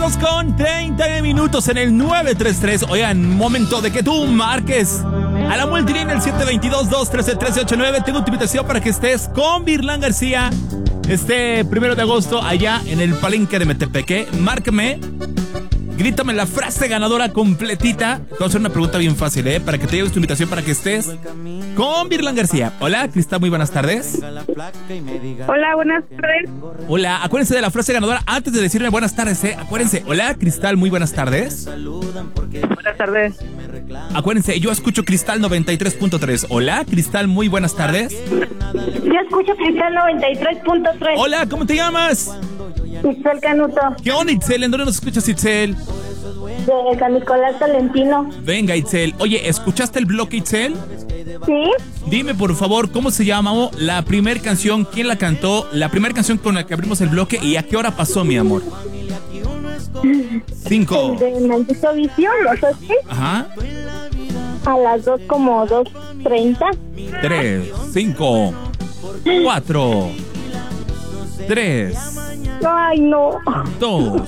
Vamos con 30 minutos en el 933. Oigan, momento de que tú marques a la multilínea el 722-213-1389. Tengo tu invitación para que estés con Virlán García este 1 de agosto allá en el Palenque de Metepeque. Márcame, grítame la frase ganadora completita. Te voy a hacer una pregunta bien fácil, para que te lleves tu invitación para que estés con Virlán García. Hola, Cristal, muy buenas tardes. Hola, buenas tardes. Hola, acuérdense de la frase ganadora antes de decirme buenas tardes, acuérdense. Hola, Cristal, muy buenas tardes. Buenas tardes. Acuérdense, yo escucho Cristal 93.3. Hola, Cristal, muy buenas tardes. Yo escucho Cristal 93.3. Hola, ¿cómo te llamas? Itzel Canuto. ¿Qué onda, Itzel? ¿En dónde nos escuchas, Itzel? De San Nicolás Tolentino. Venga, Itzel. Oye, ¿escuchaste el bloque, Itzel? ¿Sí? Dime, por favor, ¿cómo se llamó la primer canción? ¿Quién la cantó? La primera canción con la que abrimos el bloque y a qué hora pasó, mi amor. 5. De Maldito Vicio, ¿los ocho? Ajá. A las 2 como 2:30. 3, 5, 4, 3, Ay, no. 2,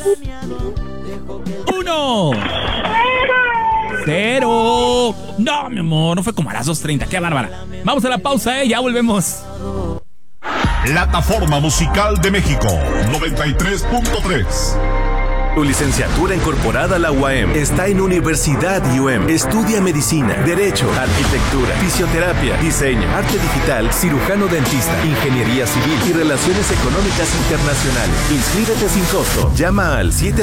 1. 0. No, mi amor, no fue como a las 2:30. Qué bárbara. Vamos a la pausa, ya volvemos. Plataforma Musical de México 93.3. Tu licenciatura incorporada a la UAM está en Universidad UAM. Estudia medicina, derecho, arquitectura, fisioterapia, diseño, arte digital, cirujano dentista, ingeniería civil y relaciones económicas internacionales. Inscríbete sin costo. Llama al 722-262-4878.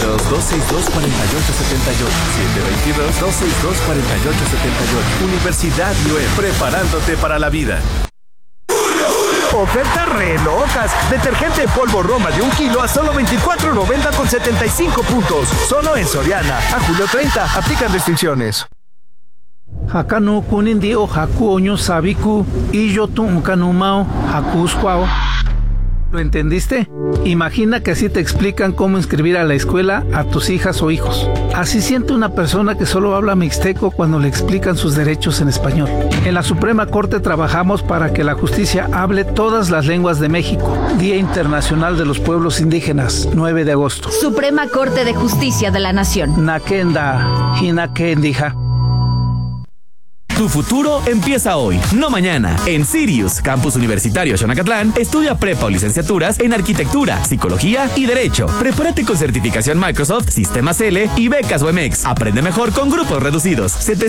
722-262-4878. Universidad UAM. Preparándote para la vida. Ofertas re locas. Detergente en polvo Roma de 1 kilo a solo $24.90 con 75 puntos. Solo en Soriana. A julio 30. Aplican restricciones. Hakano kunindi o haku oño sabiku y yo tu kanumao hakusquao. ¿Lo entendiste? Imagina que así te explican cómo inscribir a la escuela a tus hijas o hijos. Así siente una persona que solo habla mixteco cuando le explican sus derechos en español. En la Suprema Corte trabajamos para que la justicia hable todas las lenguas de México. Día Internacional de los Pueblos Indígenas, 9 de agosto. Suprema Corte de Justicia de la Nación. Nakenda, hinakendija. Tu futuro empieza hoy, no mañana. En Sirius, Campus Universitario Xonacatlán, estudia prepa o licenciaturas en Arquitectura, Psicología y Derecho. Prepárate con certificación Microsoft, Sistemas L y becas UMX. Aprende mejor con grupos reducidos.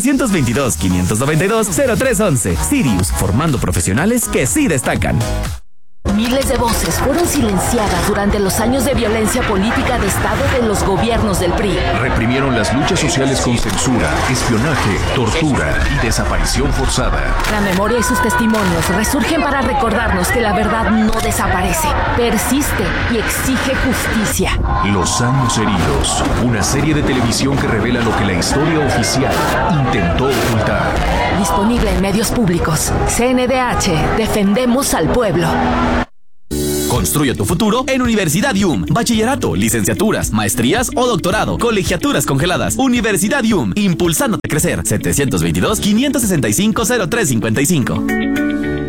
722-592-0311. Sirius, formando profesionales que sí destacan. Miles de voces fueron silenciadas durante los años de violencia política de Estado de los gobiernos del PRI. Reprimieron las luchas sociales con censura, espionaje, tortura y desaparición forzada. La memoria y sus testimonios resurgen para recordarnos que la verdad no desaparece, persiste y exige justicia. Los años heridos, una serie de televisión que revela lo que la historia oficial intentó ocultar. Disponible en medios públicos. CNDH, defendemos al pueblo. Construye tu futuro en Universidad IUM. Bachillerato, licenciaturas, maestrías o doctorado. Colegiaturas congeladas. Universidad IUM. Impulsándote a crecer. 722-565-0355.